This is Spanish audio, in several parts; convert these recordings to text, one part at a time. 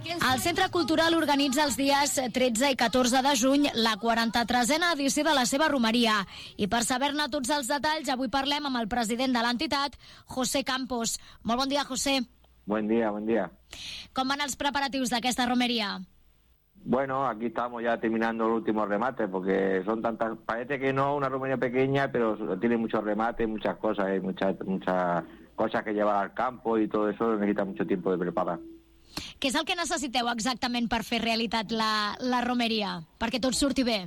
El Centre Cultural organitza els dies 13 i 14 de juny la 43a edició de la seva romeria. I per saber-ne tots els detalls, avui parlem amb el president de l'entitat, José Campos. Molt bon dia, José. Buen día, buen día. Com van els preparatius d'aquesta romeria? Bueno, aquí estamos ya terminando el último remate, porque son tantas, parece que no una romería pequeña, pero tiene muchos remates, muchas cosas, hay muchas cosas que llevar al campo y todo eso necesita mucho tiempo de preparar. Què és el que necessiteu exactament per fer realitat la romeria? Perquè tot surti bé?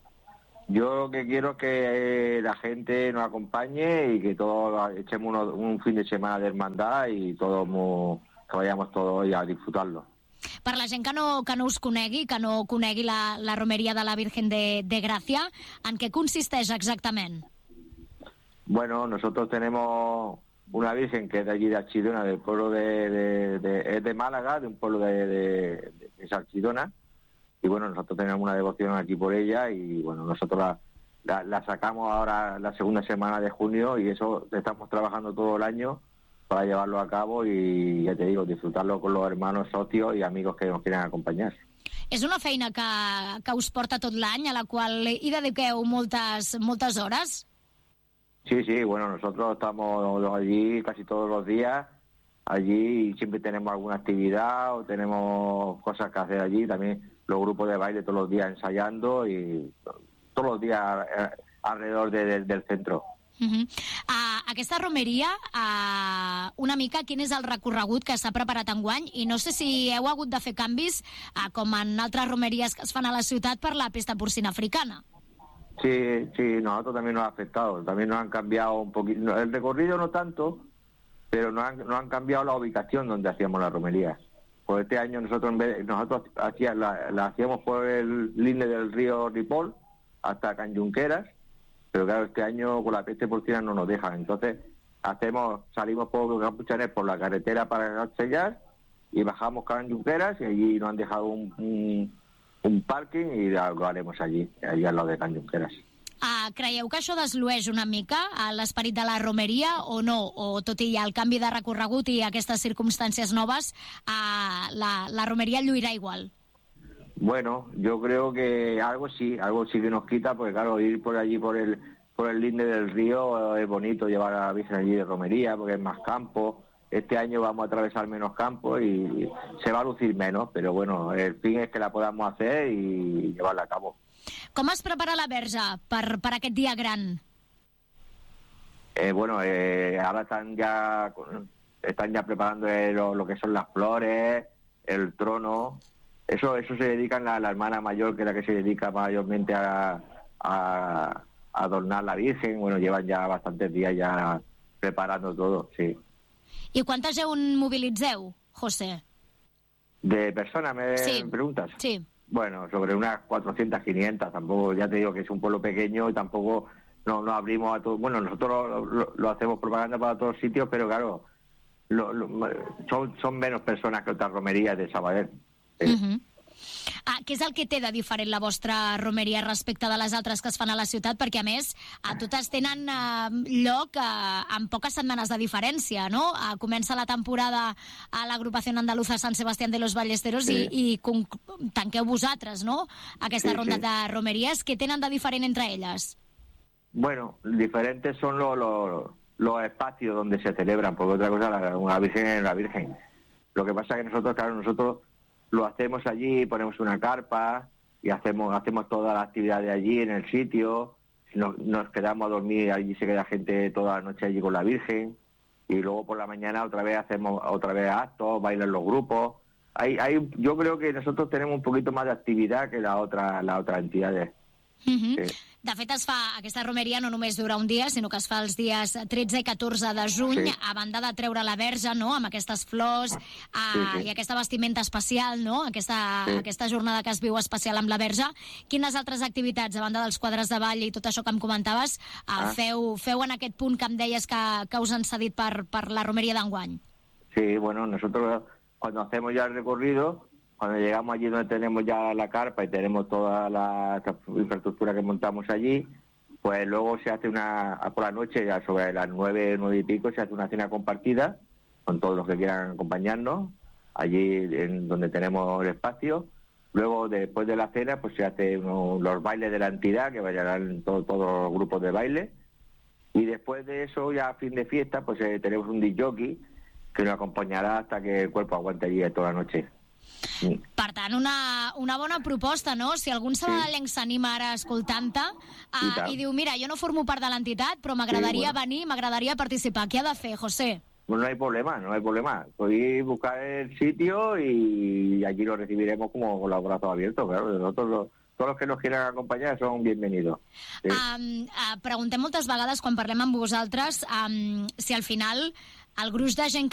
Yo lo que quiero es que la gente nos acompañe y que todos echemos un fin de semana de hermandad y que vayamos todos a disfrutarlo. Per la gent que no us conegui, que no conegui la romeria de la Virgen de Gràcia, en què consisteix exactament? Bueno, nosotros tenemos una Virgen que es de allí de Archidona, del pueblo es de Málaga, de un pueblo de Archidona, y bueno, nosotros tenemos una devoción aquí por ella y bueno, nosotros la sacamos ahora la segunda semana de junio y eso estamos trabajando todo el año para llevarlo a cabo y ya te digo, disfrutarlo con los hermanos, socios y amigos que nos quieran acompañar. És una feina que us porta tot l'any, a la qual hi dediqueu moltes hores? Sí, bueno, nosotros estamos allí casi todos los días, allí siempre tenemos alguna actividad o tenemos cosas que hacer allí, también los grupos de baile todos los días ensayando y todos los días alrededor del centro. Aquesta romeria, una mica quin és el recorregut que s'ha preparat enguany i no sé si heu hagut de fer canvis com en altres romeries que es fan a la ciutat per la pesta porcina africana. Sí, nosotros también nos ha afectado, también nos han cambiado un poquito, el recorrido no tanto, pero nos han cambiado la ubicación donde hacíamos la romería. Pues este año nosotros la hacíamos por el linde del río Ripoll hasta Can Junqueras, pero claro, este año con la peste porcina no nos dejan, entonces salimos por Capuchanes por la carretera para Castellar y bajamos Can Junqueras y allí nos han dejado un parking y lo haremos allí al lado de Can Junqueras. Creieu que això deslueix una mica l'esperit de la romeria o no? O tot i el canvi de recorregut i aquestes circumstàncies noves, la romeria lluirà igual? Bueno, yo creo que algo sí que nos quita, porque claro, ir por allí por el linde del río es bonito, llevar a la Virgen allí de romería, porque es más campo. Este año vamos a atravesar menos campos y se va a lucir menos, pero bueno, el fin es que la podamos hacer y llevarla a cabo. Com es prepara la verge per aquest dia gran? Bueno, ahora están ya preparando lo que son las flores, el trono. Eso se dedica la hermana mayor, que es la que se dedica mayormente a adornar la Virgen. Bueno, llevan ya bastantes días ya preparando todo, sí. I quanta gent mobilitzeu, José? ¿De personas me preguntas? Sí. Bueno, sobre unas 400, 500, tampoco, ya te digo que es un pueblo pequeño y tampoco no abrimos a todo. Bueno, nosotros lo hacemos propaganda para todos sitios, pero claro, son menos personas que otras romerías de Sabadell. Què és el que té de diferent la vostra romeria respecte de les altres que es fan a la ciutat? Perquè, a més, totes tenen lloc amb poques setmanes de diferència, no? Comença la temporada a l'agrupació andaluza San Sebastián de los Ballesteros i tanqueu vosaltres, no?, aquesta ronda de romeries. Què tenen de diferent entre elles? Bueno, diferentes son los espacios donde se celebran, porque otra cosa, una Virgen es la Virgen. Lo que pasa es que nosotros lo hacemos allí, ponemos una carpa y hacemos toda la actividad de allí en el sitio, nos quedamos a dormir, allí se queda gente toda la noche allí con la Virgen y luego por la mañana hacemos actos, bailan los grupos. Yo creo que nosotros tenemos un poquito más de actividad que las otras entidades. Sí. De fet, aquesta romeria no només dura un dia, sinó que es fa els dies 13 i 14 de juny, a banda de treure la verge, no?, amb aquestes flors i aquesta vestimenta especial, no?, aquesta jornada que es viu especial amb la verge. Quines altres activitats, a banda dels quadres de ball i tot això que em comentaves, feu en aquest punt que em deies que us han cedit per la romeria d'enguany? Sí, bueno, nosotros cuando hacemos ya el recorrido, cuando llegamos allí donde tenemos ya la carpa y tenemos toda la infraestructura que montamos allí, pues luego se hace por la noche, ya sobre las 9 y pico, se hace una cena compartida con todos los que quieran acompañarnos allí en donde tenemos el espacio. Luego, después de la cena, pues se hacen los bailes de la entidad, que bailarán todos los grupos de baile. Y después de eso, ya a fin de fiesta, pues tenemos un disc jockey que nos acompanyarà hasta que el cuerpo aguante allí toda la noche. Per tant, una bona proposta, no? Si algun sabadellenc s'anima ara escoltant-te i diu, mira, jo no formo part de l'entitat, però m'agradaria venir, m'agradaria participar. Què ha de fer, José? Pues no hay problema. Podéis buscar el sitio y allí lo recibiremos como con los brazos abiertos, claro. Nosotros todos los que nos quieran acompanyar són bienvenidos. Sí. Preguntem moltes vegades, quan parlem amb vosaltres, si al final el gruix de gent